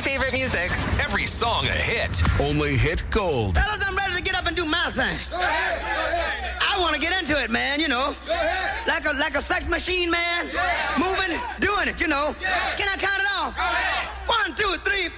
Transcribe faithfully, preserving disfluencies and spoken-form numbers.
favorite music. Every song a hit. Only Hit Gold. Fellas, I'm ready to get up and do my thing. Go ahead, go ahead. I want to get into it, man, you know. Go ahead. Like a like a sex machine, man. Yeah. Moving, doing it, you know. Yeah. Can I count it off? Go ahead. One, two, three, four.